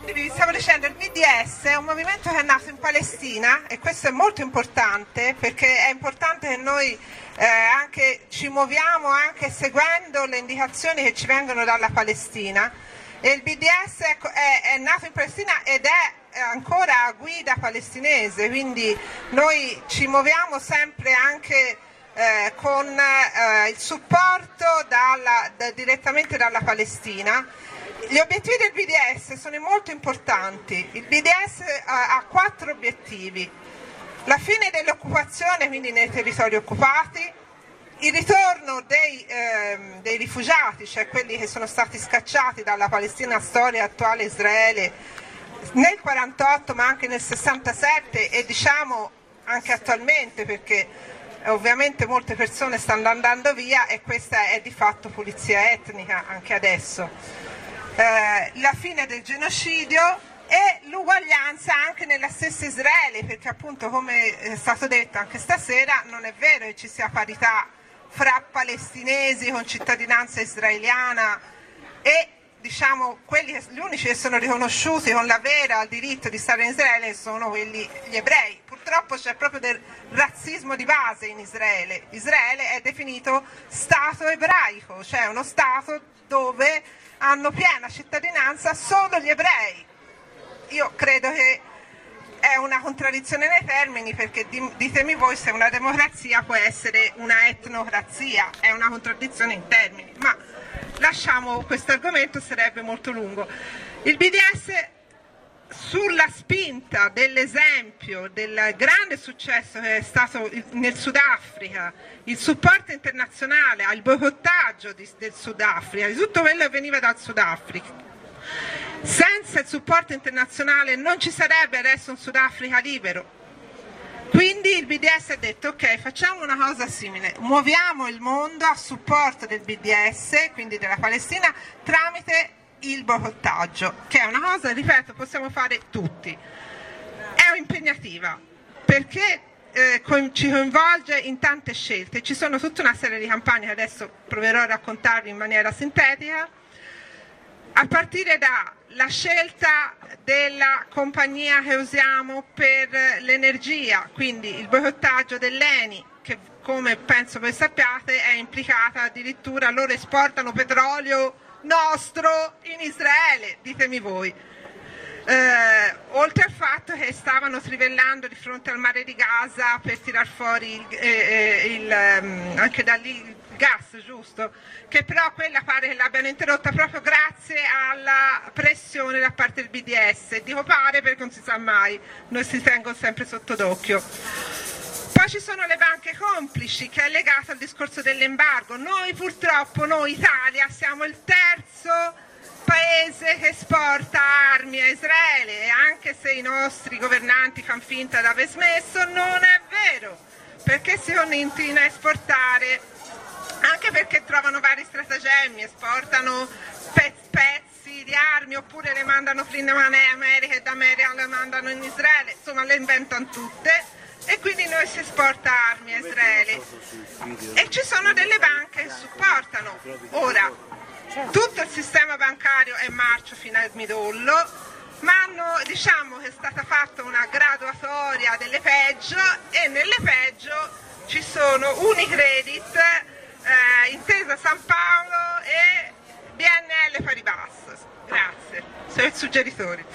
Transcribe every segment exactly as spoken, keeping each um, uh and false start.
Vi stavo dicendo, il B D S è un movimento che è nato in Palestina e questo è molto importante perché è importante che noi eh, anche ci muoviamo anche seguendo le indicazioni che ci vengono dalla Palestina, e il B D S è, è, è nato in Palestina ed è ancora a guida palestinese, quindi noi ci muoviamo sempre anche eh, con eh, il supporto dalla, da, direttamente dalla Palestina. Gli obiettivi del B D S sono molto importanti. Il B D S ha, ha quattro obiettivi: la fine dell'occupazione, quindi nei territori occupati, il ritorno dei, ehm, dei rifugiati, cioè quelli che sono stati scacciati dalla Palestina storia attuale Israele nel quarantotto ma anche nel sessantasette e diciamo anche attualmente, perché ovviamente molte persone stanno andando via e questa è di fatto pulizia etnica anche adesso. Eh, la fine del genocidio e l'uguaglianza anche nella stessa Israele, perché appunto, come è stato detto anche stasera, non è vero che ci sia parità fra palestinesi con cittadinanza israeliana e diciamo quelli che, gli unici che sono riconosciuti con la vera diritto di stare in Israele sono quelli, gli ebrei. Purtroppo c'è proprio del razzismo di base in Israele. Israele è definito Stato ebraico, cioè uno Stato dove hanno piena cittadinanza solo gli ebrei. Io credo che è una contraddizione nei termini, perché ditemi voi se una democrazia può essere una etnocrazia, è una contraddizione in termini, ma lasciamo questo argomento, sarebbe molto lungo. Il B D S, sulla spinta dell'esempio del grande successo che è stato nel Sudafrica, il supporto internazionale al boicottaggio di, del Sudafrica, di tutto quello che veniva dal Sudafrica, senza il supporto internazionale non ci sarebbe adesso un Sudafrica libero. Quindi il B D S ha detto: ok, facciamo una cosa simile, muoviamo il mondo a supporto del B D S, quindi della Palestina, tramite il boicottaggio, che è una cosa, ripeto, possiamo fare tutti. È impegnativa perché eh, ci coinvolge in tante scelte, ci sono tutta una serie di campagne che adesso proverò a raccontarvi in maniera sintetica, a partire dalla scelta della compagnia che usiamo per l'energia, quindi il boicottaggio dell'Eni, che come penso voi sappiate è implicata addirittura, loro esportano petrolio nostro in Israele, ditemi voi. Eh, oltre al fatto che stavano trivellando di fronte al mare di Gaza per tirar fuori il, eh, il, um, anche da lì il gas, giusto? Che però quella pare che l'abbiano interrotta proprio grazie alla pressione da parte del B D S. Dico pare perché non si sa mai, noi si tengono sempre sotto d'occhio. Poi ci sono le banche complici, che è legato al discorso dell'embargo. Noi purtroppo, noi Italia, siamo il terzo paese che esporta armi a Israele, e anche se i nostri governanti fanno finta di aver smesso, non è vero, perché si continuano a esportare, anche perché trovano vari stratagemmi, esportano pezzi, pezzi di armi oppure le mandano prima in America e da America le mandano in Israele, insomma le inventano tutte. E quindi noi si esporta armi a Israele e ci sono delle banche che supportano. Ora, tutto il sistema bancario è marcio fino al midollo, ma hanno, diciamo che è stata fatta una graduatoria delle peggio, e nelle peggio ci sono Unicredit, eh, Intesa San Paolo e B N L Paribas. Grazie, sono i suggeritori.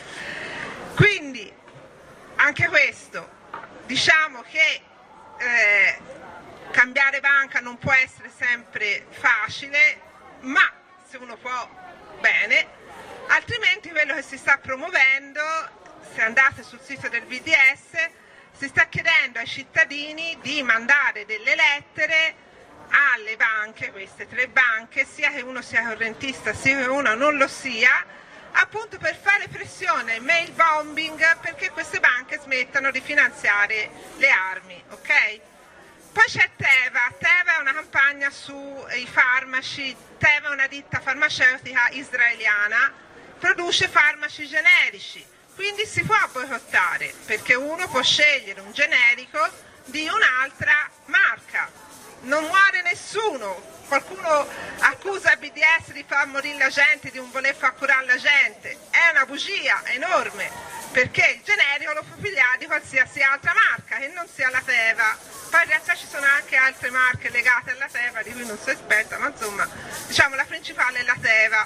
Quindi anche questo, diciamo che eh, cambiare banca non può essere sempre facile, ma se uno può, bene, altrimenti quello che si sta promuovendo, se andate sul sito del B D S, si sta chiedendo ai cittadini di mandare delle lettere alle banche, queste tre banche, sia che uno sia correntista sia che uno non lo sia, appunto per fare pressione, mail bombing, perché queste banche smettano di finanziare le armi, ok? Poi c'è Teva. Teva è una campagna sui farmaci. Teva è una ditta farmaceutica israeliana, produce farmaci generici, quindi si può boicottare, perché uno può scegliere un generico di un'altra marca, non muore nessuno. Qualcuno accusa il B D S di far morire la gente, di non voler far curare la gente, è una bugia enorme, perché il generico lo può pigliare di qualsiasi altra marca che non sia la Teva. Poi in realtà ci sono anche altre marche legate alla Teva di cui non sono esperta, ma insomma diciamo la principale è la Teva.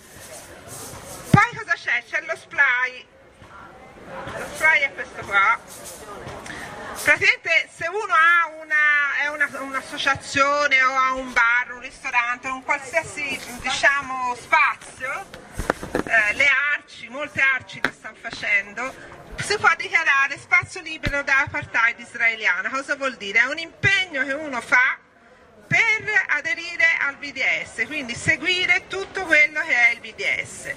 Poi cosa c'è? C'è lo spray. Lo spray è questo qua. Praticamente se uno ha una, è una, un'associazione o ha un bar, un ristorante, un qualsiasi diciamo spazio, eh, le arci, molte arci lo stanno facendo, si può dichiarare spazio libero da apartheid israeliana. Cosa vuol dire? È un impegno che uno fa per aderire al B D S, quindi seguire tutto quello che è il B D S.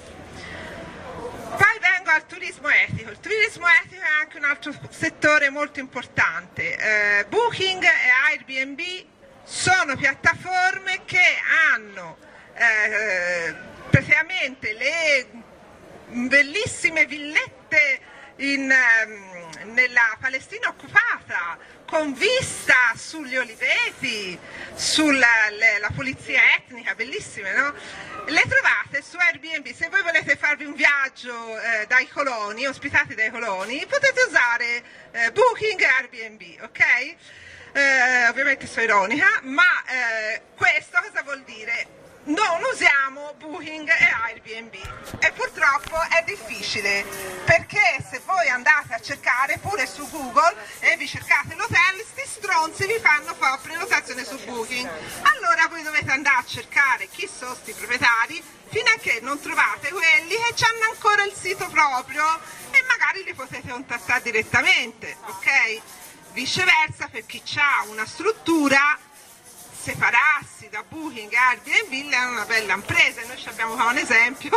Poi vengo al turismo etico. Il turismo etico è anche un altro settore molto importante. Eh, Booking e Airbnb sono piattaforme che hanno eh, praticamente le bellissime villette in, um, nella Palestina occupata, con vista sugli oliveti, sulla le, la pulizia etnica, bellissime, no? Le trovate su Airbnb. Se voi volete farvi un viaggio eh, dai coloni, ospitati dai coloni, potete usare eh, Booking e Airbnb, ok? Eh, ovviamente sono ironica, ma eh, questo cosa vuol dire? Non usiamo Booking e Airbnb, e purtroppo è difficile, perché se voi andate a cercare pure su Google e vi cercate l'hotel, sti stronzi vi fanno fare prenotazione su Booking. Allora voi dovete andare a cercare chi sono sti proprietari fino a che non trovate quelli che hanno ancora il sito proprio, e magari li potete contattare direttamente, ok? Viceversa, per chi ha una struttura, separarsi da Booking e Airbnb è una bella impresa. Noi ci abbiamo qua un esempio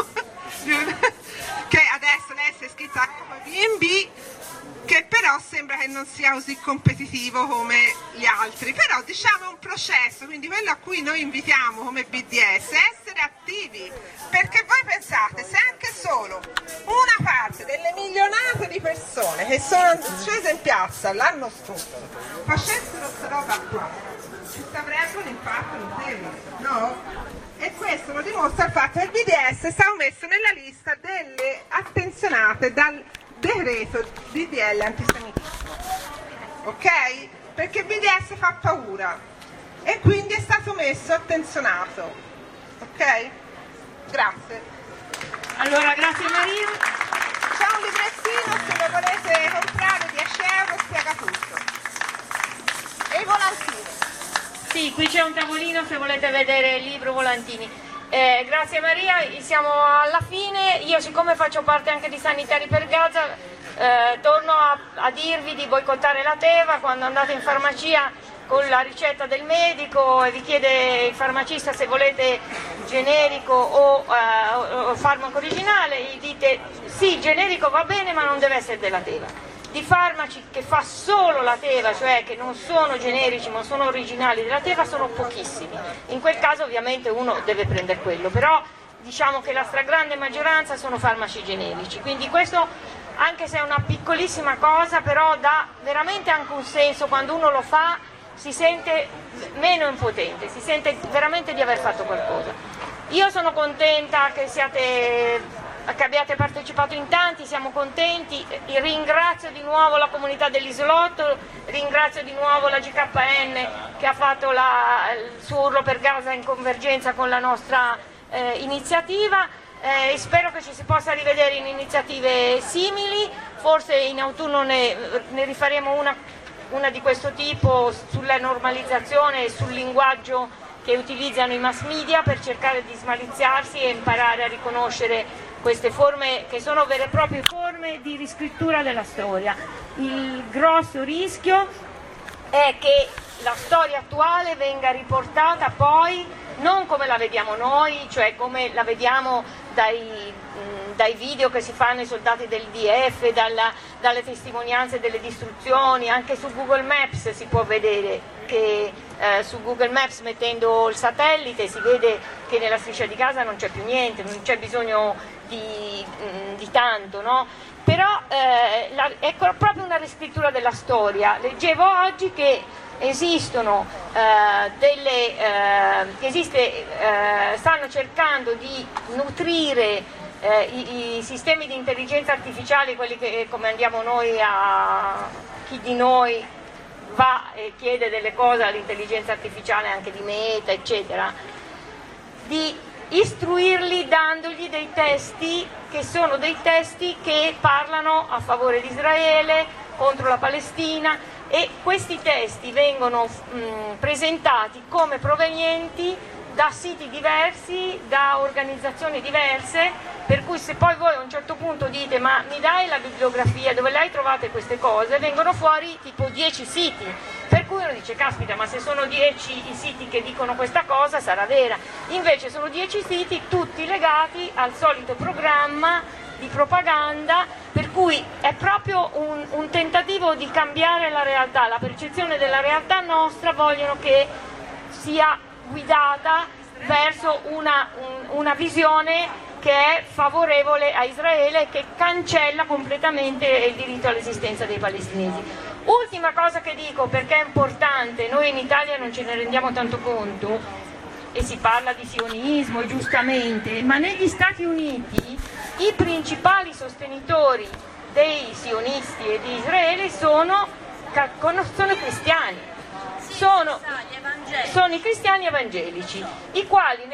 che adesso lei si è iscritta a Airbnb, che però sembra che non sia così competitivo come gli altri, però diciamo è un processo, quindi quello a cui noi invitiamo come B D S è essere attivi, perché voi pensate, se anche solo una parte delle milionate di persone che sono scese in piazza l'anno scorso facessero questa roba qua, ci avrebbe un impatto notevole, no? E questo lo dimostra il fatto che il B D S è stato messo nella lista delle attenzionate dal decreto D D L antisemitismo, ok? Perché il B D S fa paura e quindi è stato messo attenzionato, ok? Grazie. Allora, grazie Maria. C'è un librettino, se lo volete comprare, dieci euro, spiega tutto. E i volantini. Sì, qui c'è un tavolino se volete vedere il libro volantini. Eh, grazie Maria, siamo alla fine. Io, siccome faccio parte anche di Sanitari per Gaza, eh, torno a, a dirvi di boicottare la Teva. Quando andate in farmacia con la ricetta del medico e vi chiede il farmacista se volete generico o, eh, o farmaco originale, gli dite sì, generico va bene, ma non deve essere della Teva. Di farmaci che fa solo la Teva, cioè che non sono generici ma sono originali della Teva, sono pochissimi. In quel caso ovviamente uno deve prendere quello, però diciamo che la stragrande maggioranza sono farmaci generici, quindi questo, anche se è una piccolissima cosa, però dà veramente anche un senso. Quando uno lo fa si sente meno impotente, si sente veramente di aver fatto qualcosa. Io sono contenta che siate che abbiate partecipato in tanti, siamo contenti, ringrazio di nuovo la comunità dell'isolotto, ringrazio di nuovo la G K N che ha fatto la, il suo urlo per Gaza in convergenza con la nostra eh, iniziativa, eh, e spero che ci si possa rivedere in iniziative simili, forse in autunno ne, ne rifaremo una, una di questo tipo sulla normalizzazione e sul linguaggio che utilizzano i mass media per cercare di smaliziarsi e imparare a riconoscere queste forme che sono vere e proprie forme di riscrittura della storia. Il grosso rischio è che la storia attuale venga riportata poi non come la vediamo noi, cioè come la vediamo dai, dai video che si fanno i soldati del D F, dalla, dalle testimonianze delle distruzioni. Anche su Google Maps si può vedere che eh, su Google Maps, mettendo il satellite, si vede che nella striscia di Gaza non c'è più niente, non c'è bisogno di, di tanto, no? Però eh, la, è proprio una riscrittura della storia. Leggevo oggi che esistono eh, delle, eh, esiste, eh, stanno cercando di nutrire eh, i, i sistemi di intelligenza artificiale, quelli che come andiamo noi a chi di noi va e chiede delle cose all'intelligenza artificiale anche di Meta eccetera, di istruirli dandogli dei testi che sono dei testi che parlano a favore di Israele, contro la Palestina, e questi testi vengono mh, presentati come provenienti da siti diversi, da organizzazioni diverse, per cui se poi voi a un certo punto dite ma mi dai la bibliografia dove lei trovate queste cose, vengono fuori tipo dieci siti, per cui uno dice caspita, ma se sono dieci i siti che dicono questa cosa sarà vera, invece sono dieci siti tutti legati al solito programma di propaganda, per cui è proprio un, un tentativo di cambiare la realtà, la percezione della realtà nostra vogliono che sia guidata verso una, un, una visione che è favorevole a Israele e che cancella completamente il diritto all'esistenza dei palestinesi. Ultima cosa che dico, perché è importante, noi in Italia non ce ne rendiamo tanto conto e si parla di sionismo giustamente, ma negli Stati Uniti i principali sostenitori dei sionisti e di Israele sono, sono cristiani. Sono, sono i cristiani evangelici, i quali